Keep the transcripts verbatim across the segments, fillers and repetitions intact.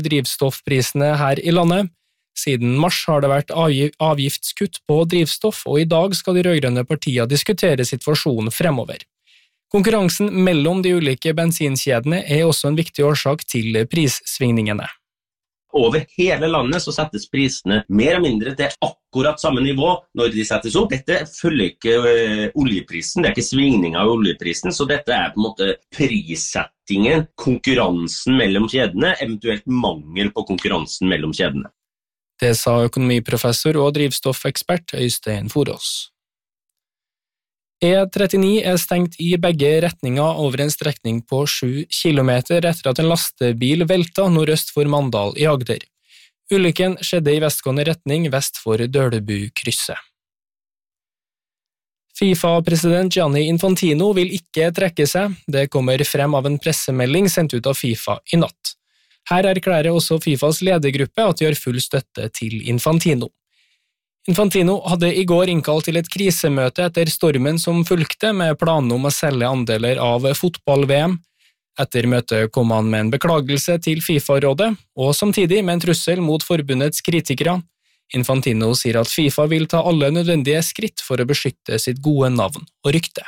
drivstoffprisene her i landet. Siden mars har det vært avgiftskutt på drivstoff, og i dag skal de rødgrønne partiene diskutere situasjonen fremover. Konkurransen mellom de ulike bensinkjedene er også en viktig årsak til prissvingningene. Over hele landet så settes prisene mer og mindre til akkurat samme nivå når de settes opp. Dette følger ikke uh, oljeprisen, det er ikke svingning av oljeprisen, så dette er på en måte prissettingen, konkurransen mellom kjedene, eventuelt mangel på konkurransen mellom kjedene. Det sa økonomiprofessor og drivstoffekspert Øystein Forås. E trettini er stengt i begge retninger over en strekning på sju kilometer etter at en lastebil velta nordøst for Mandal i Agder. Ulykken skjedde i vestgående retning vest for Dølbu-krysset. FIFA-president Gianni Infantino vil ikke trekke seg. Det kommer frem av en pressemelding sendt ut av FIFA i natt. Her erklærer også FIFAs ledergruppe at de har full støtte til Infantino. Infantino hadde i går innkalt til et krisemøte etter stormen som fulgte med planen om å selge andeler av fotball-V M. Etter møtet kom han med en beklagelse til FIFA-rådet, og samtidig med en trussel mot forbundets kritikere. Infantino sier at FIFA vil ta alle nødvendige skritt for å beskytte sitt gode navn og rykte.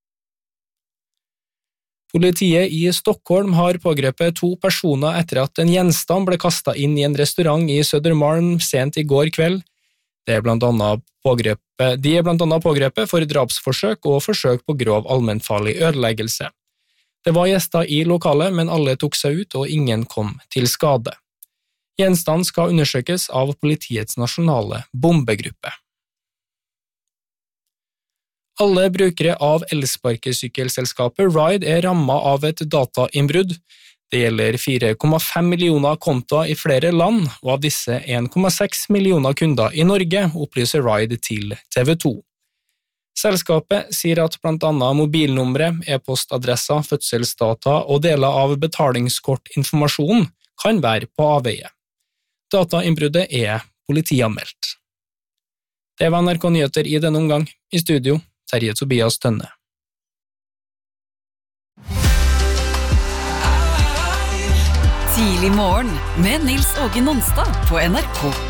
Politiet i Stockholm har pågrepet to personer etter at en gjenstand ble kastet inn i en restaurant i Södermalm sent i går kveld. Det er blant annet pågrepet, de er blant annet pågrepet for drapsforsøk og forsøk på grov allmennfarlig ødeleggelse. Det var gjester i lokalet, men alle tok seg ut og ingen kom til skade. Gjenstanden skal undersøkes av politiets nasjonale bombegruppe. Alle brukere av elsparkesykkelselskapet Ride er rammet av et datainnbrudd. Det gjelder fire komma fem millioner kontoer i flere land, og av disse en komma seks millioner kunder i Norge, opplyser Ride til T V to. Selskapet sier at blant annet mobilnumre, e-postadresser, fødselsdata og deler av betalingskortinformasjonen kan være på avveie. Datainnbruddet er politianmeldt. Det var N R K Nyheter i denne omgang. I studio, Terje Tobias Tønne. Tidlig morgen med Nils Åge Nonstad på N R K.